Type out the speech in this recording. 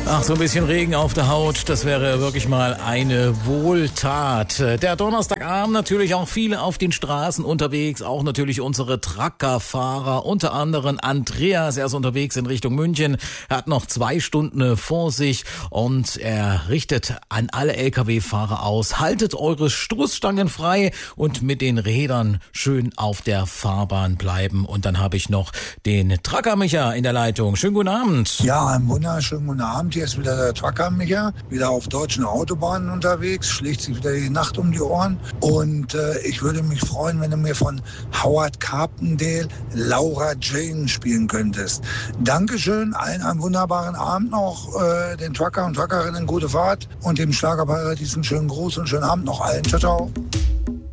Ach, so ein bisschen Regen auf der Haut, das wäre wirklich mal eine Wohltat. Der Donnerstagabend natürlich auch viele auf den Straßen unterwegs, auch natürlich unsere Truckerfahrer, unter anderem Andreas, er ist unterwegs in Richtung München, er hat noch 2 Stunden vor sich und er richtet an alle Lkw-Fahrer aus, haltet eure Stoßstangen frei und mit den Rädern schön auf der Fahrbahn bleiben. Und dann habe ich noch den Trucker Micha in der Leitung. Schönen guten Abend. Ja, einen wunderschönen guten Abend. Hier ist wieder der Trucker Micha, wieder auf deutschen Autobahnen unterwegs, schlägt sich wieder die Nacht um die Ohren. Und ich würde mich freuen, wenn du mir von Howard Carpendale Laura Jane spielen könntest. Dankeschön, allen einen wunderbaren Abend noch, den Trucker und Truckerinnen gute Fahrt und dem Schlagerparadies einen schönen Gruß und schönen Abend noch allen. Ciao, ciao.